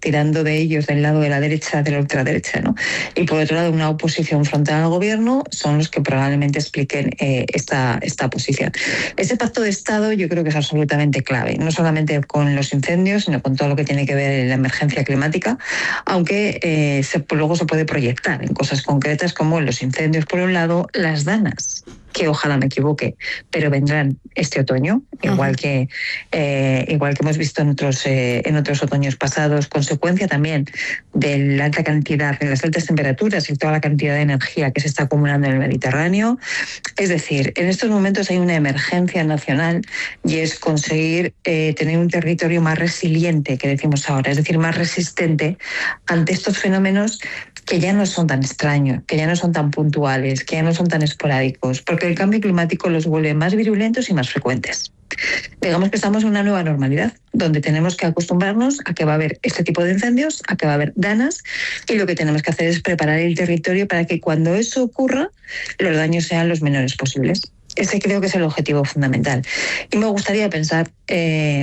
tirando de ellos del lado de la derecha, de la ultraderecha, ¿no? Y por otro lado, una oposición frontal al gobierno son los que probablemente expliquen esta posición. Ese pacto de Estado yo creo que es absolutamente clave, no solamente con los incendios, sino con todo lo que tiene que ver en la emergencia climática, aunque luego se puede proyectar en cosas concretas como los incendios por un lado, las danas, que ojalá me equivoque, pero vendrán este otoño, igual que hemos visto en otros otoños pasados, consecuencia también de la alta cantidad, de las altas temperaturas y toda la cantidad de energía que se está acumulando en el Mediterráneo. Es decir, en estos momentos hay una emergencia nacional y es conseguir tener un territorio más resiliente, que decimos ahora, es decir, más resistente ante estos fenómenos que ya no son tan extraños, que ya no son tan puntuales, que ya no son tan esporádicos, porque el cambio climático los vuelve más virulentos y más frecuentes. Digamos que estamos en una nueva normalidad, donde tenemos que acostumbrarnos a que va a haber este tipo de incendios, a que va a haber danas, y lo que tenemos que hacer es preparar el territorio para que cuando eso ocurra, los daños sean los menores posibles. Ese creo que es el objetivo fundamental. Y me gustaría pensar que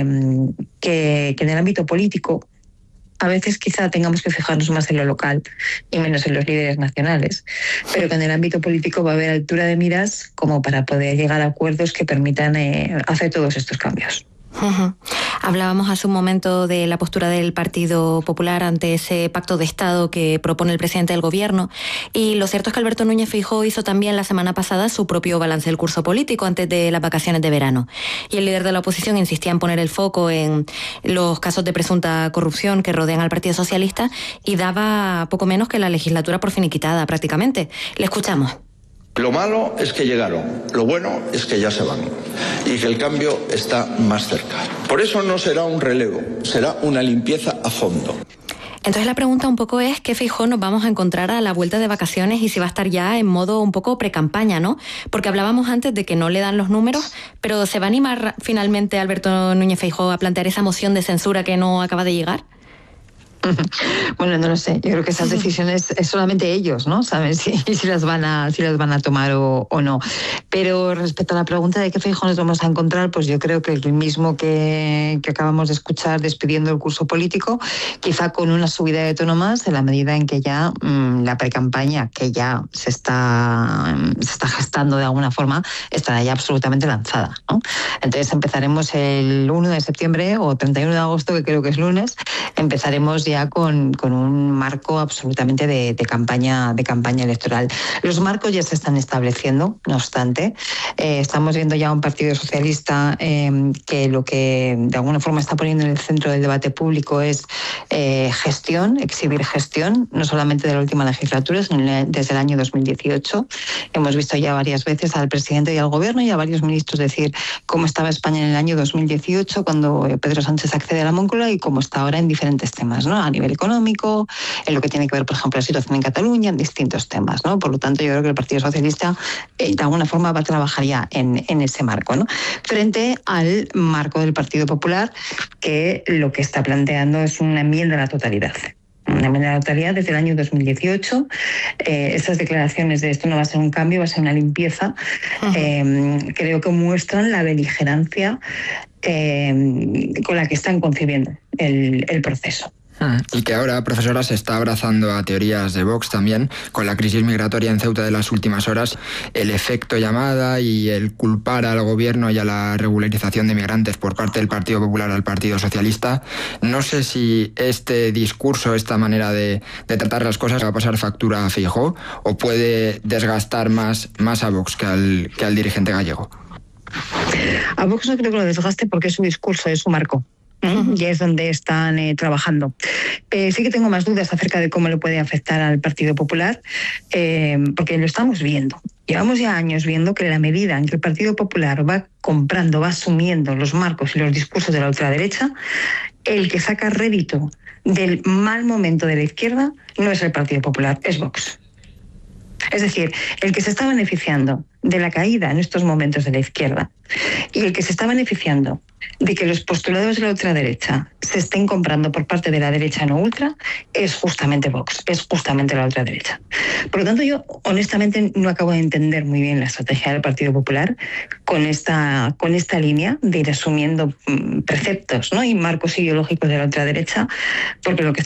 en el ámbito político, a veces quizá tengamos que fijarnos más en lo local y menos en los líderes nacionales, pero que en el ámbito político va a haber altura de miras como para poder llegar a acuerdos que permitan hacer todos estos cambios. Hablábamos hace un momento de la postura del Partido Popular ante ese pacto de Estado que propone el presidente del Gobierno, y lo cierto es que Alberto Núñez Feijóo hizo también la semana pasada su propio balance del curso político antes de las vacaciones de verano, y el líder de la oposición insistía en poner el foco en los casos de presunta corrupción que rodean al Partido Socialista y daba poco menos que la legislatura por finiquitada prácticamente. Le escuchamos. Lo malo es que llegaron, lo bueno es que ya se van y que el cambio está más cerca. Por eso no será un relevo, será una limpieza a fondo. Entonces la pregunta un poco es ¿qué Feijóo nos vamos a encontrar a la vuelta de vacaciones y si va a estar ya en modo un poco precampaña, ¿no? Porque hablábamos antes de que no le dan los números, pero ¿se va a animar finalmente Alberto Núñez Feijóo a plantear esa moción de censura que no acaba de llegar? Bueno, no lo sé. Yo creo que esas decisiones es solamente ellos, ¿no? Saben si las van a tomar o no. Pero respecto a la pregunta de qué Feijóo nos vamos a encontrar, pues yo creo que es el mismo que acabamos de escuchar despidiendo el curso político, quizá con una subida de tono más en la medida en que ya la precampaña, que ya se está gestando de alguna forma, estará ya absolutamente lanzada, ¿no? Entonces empezaremos el 1 de septiembre o 31 de agosto, que creo que es lunes, empezaremos ya con un marco absolutamente de campaña electoral. Los marcos ya se están estableciendo, no obstante. Estamos viendo ya un Partido Socialista que lo que de alguna forma está poniendo en el centro del debate público es exhibir gestión, no solamente de la última legislatura, sino desde el año 2018. Hemos visto ya varias veces al presidente y al gobierno y a varios ministros decir cómo estaba España en el año 2018 cuando Pedro Sánchez accede a la Moncloa y cómo está ahora en diferentes temas, ¿no? A nivel económico, en lo que tiene que ver, por ejemplo, la situación en Cataluña, en distintos temas, ¿no? Por lo tanto, yo creo que el Partido Socialista de alguna forma va a trabajar ya en ese marco, ¿no? Frente al marco del Partido Popular, que lo que está planteando es una enmienda a la totalidad. Una enmienda a la totalidad desde el año 2018. Estas declaraciones de esto no va a ser un cambio, va a ser una limpieza. Creo que muestran la beligerancia con la que están concibiendo el proceso. Y que ahora, profesora, se está abrazando a teorías de Vox también, con la crisis migratoria en Ceuta de las últimas horas, el efecto llamada y el culpar al gobierno y a la regularización de migrantes por parte del Partido Popular al Partido Socialista. No sé si este discurso, esta manera de tratar las cosas va a pasar factura a Feijóo o puede desgastar más a Vox que al dirigente gallego. A Vox no creo que lo desgaste porque es su discurso, es su marco. Y es donde están trabajando. Sí que tengo más dudas acerca de cómo le puede afectar al Partido Popular, porque lo estamos viendo. Llevamos ya años viendo que en la medida en que el Partido Popular va comprando, va asumiendo los marcos y los discursos de la ultraderecha, el que saca rédito del mal momento de la izquierda no es el Partido Popular, es Vox. Es decir, el que se está beneficiando de la caída en estos momentos de la izquierda y el que se está beneficiando de que los postulados de la ultraderecha se estén comprando por parte de la derecha no ultra es justamente Vox, es justamente la ultraderecha. Por lo tanto, yo honestamente no acabo de entender muy bien la estrategia del Partido Popular con esta línea de ir asumiendo preceptos, ¿no? Y marcos ideológicos de la ultraderecha, porque lo que